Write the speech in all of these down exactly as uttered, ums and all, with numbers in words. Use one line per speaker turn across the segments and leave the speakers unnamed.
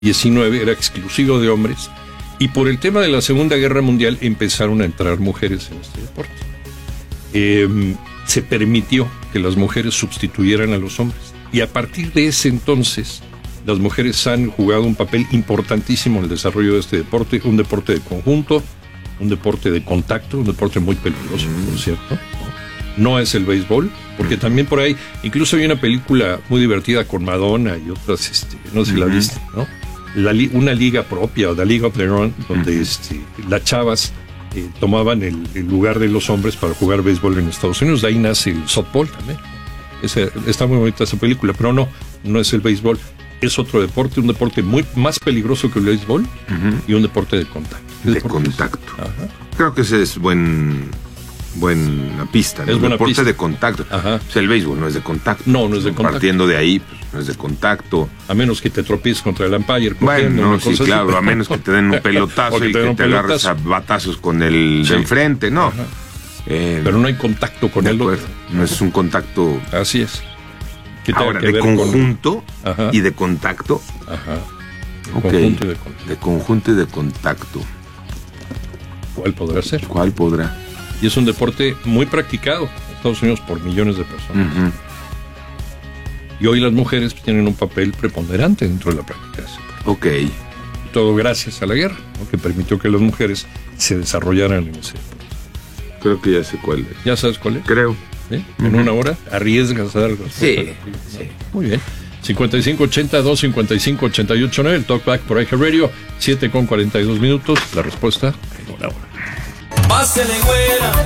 diecinueve era exclusivo de hombres, y por el tema de la Segunda Guerra Mundial empezaron a entrar mujeres en este deporte. Eh, se permitió que las mujeres sustituyeran a los hombres, y a partir de ese entonces las mujeres han jugado un papel importantísimo en el desarrollo de este deporte, un deporte de conjunto, un deporte de contacto, un deporte muy peligroso, por cierto. No es el béisbol, porque también por ahí, incluso hay una película muy divertida con Madonna y otras, este, no sé si la viste, ¿no? La li- una liga propia, o The League of Their Own, donde este, las chavas eh, tomaban el, el lugar de los hombres para jugar béisbol en Estados Unidos. De ahí nace el softball también. Ese, está muy bonita esa película, pero no, no es el béisbol. Es otro deporte, un deporte muy más peligroso que el béisbol, uh-huh. y un deporte de contacto.
De contacto. Ajá. Creo que ese es buen, buena pista, ¿no?
Es buena
deporte
pista.
de contacto.
Ajá.
O sea, el béisbol no es de contacto.
No, no es de contacto.
Partiendo de ahí, pues, no es de contacto.
A menos que te tropieces contra el umpire.
Bueno, no, sí, claro, así. A menos que te den un pelotazo que y que te, te agarres a batazos con el sí. de enfrente, ¿no?
Eh, Pero no hay contacto con el otro.
No es un contacto.
Así es.
Ahora, de conjunto con... y de contacto.
Ajá.
De ok. Conjunto y de, contacto. de conjunto y de contacto.
¿Cuál podrá ser?
¿Cuál podrá?
Y es un deporte muy practicado en Estados Unidos por millones de personas. Uh-huh. Y hoy las mujeres tienen un papel preponderante dentro de la práctica de ese deporte.
Ok.
Todo gracias a la guerra, ¿no? Que permitió que las mujeres se desarrollaran en ese deporte.
Creo que ya sé cuál es.
¿Ya sabes cuál es?
Creo.
¿Sí? En uh-huh. una hora arriesgas a dar algo.
Sí, sí.
Muy bien. cincuenta y cinco ochenta, dos cincuenta y cinco, ochenta y ocho nueve, el Talkback por I G Radio, siete con cuarenta y dos minutos. La respuesta en una hora.
Pásele, güera,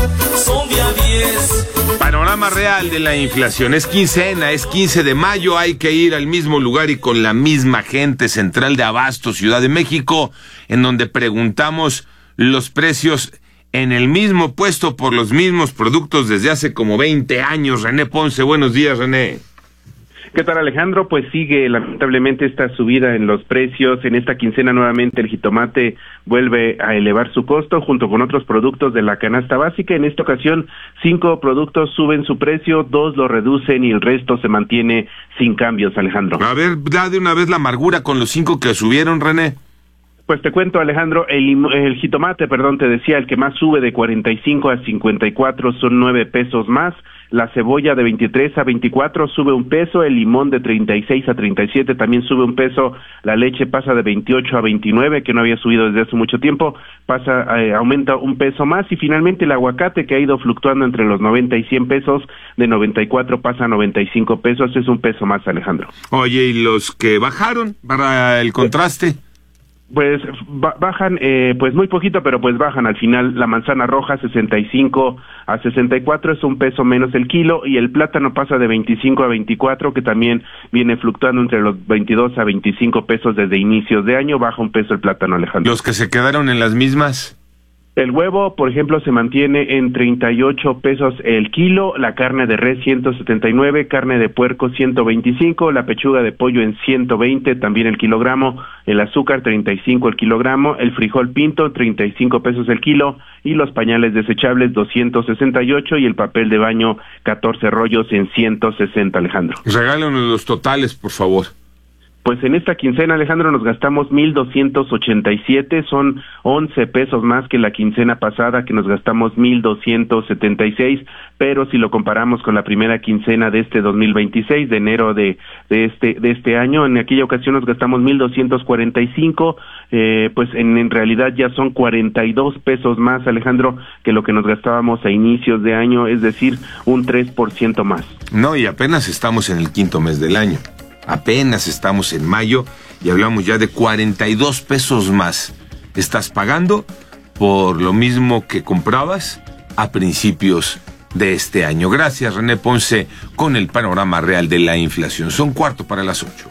son día diez.
Panorama real de la inflación. Es quincena, es quince de mayo. Hay que ir al mismo lugar y con la misma gente. Central de Abasto, Ciudad de México, en donde preguntamos los precios en el mismo puesto por los mismos productos desde hace como veinte años. René Ponce, buenos días, René.
¿Qué tal, Alejandro? Pues sigue lamentablemente esta subida en los precios. En esta quincena nuevamente el jitomate vuelve a elevar su costo junto con otros productos de la canasta básica. En esta ocasión, cinco productos suben su precio, dos lo reducen y el resto se mantiene sin cambios, Alejandro.
A ver, da de una vez la amargura con los cinco que subieron, René.
Pues te cuento, Alejandro, el, el jitomate, perdón, te decía, el que más sube de cuarenta y cinco a cincuenta y cuatro son nueve pesos más. La cebolla de veintitrés a veinticuatro sube un peso, el limón de treinta y seis a treinta y siete también sube un peso, la leche pasa de veintiocho a veintinueve, que no había subido desde hace mucho tiempo, pasa eh, aumenta un peso más, y finalmente el aguacate, que ha ido fluctuando entre los noventa y cien pesos, de noventa y cuatro pasa a noventa y cinco pesos, es un peso más, Alejandro.
Oye, ¿y los que bajaron para el contraste?
Pues bajan, eh, pues muy poquito, pero pues bajan al final. La manzana roja sesenta y cinco a sesenta y cuatro, es un peso menos el kilo, y el plátano pasa de veinticinco a veinticuatro, que también viene fluctuando entre los veintidós a veinticinco pesos desde inicios de año, baja un peso el plátano, Alejandro.
¿Los que se quedaron en las mismas?
El huevo, por ejemplo, se mantiene en treinta y ocho pesos el kilo, la carne de res ciento setenta y nueve, carne de puerco ciento veinticinco, la pechuga de pollo en ciento veinte, también el kilogramo, el azúcar treinta y cinco el kilogramo, el frijol pinto treinta y cinco pesos el kilo, y los pañales desechables doscientos sesenta y ocho, y el papel de baño catorce rollos en ciento sesenta, Alejandro.
Regálanos los totales, por favor.
Pues en esta quincena, Alejandro, nos gastamos mil doscientos ochenta y siete, son once pesos más que la quincena pasada, que nos gastamos mil doscientos setenta y seis, pero si lo comparamos con la primera quincena de este dos mil veintiséis, de enero de, de este de este año, en aquella ocasión nos gastamos mil doscientos cuarenta y cinco, eh, pues en, en realidad ya son cuarenta y dos pesos más, Alejandro, que lo que nos gastábamos a inicios de año, es decir, un tres por ciento más.
No, y apenas estamos en el quinto mes del año. Apenas estamos en mayo y hablamos ya de cuarenta y dos pesos más. Estás pagando por lo mismo que comprabas a principios de este año. Gracias, René Ponce, con el panorama real de la inflación. Son cuarto para las ocho.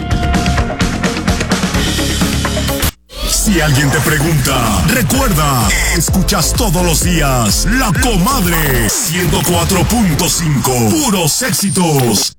Si alguien te pregunta, recuerda, escuchas todos los días La Comadre ciento cuatro punto cinco, puros éxitos.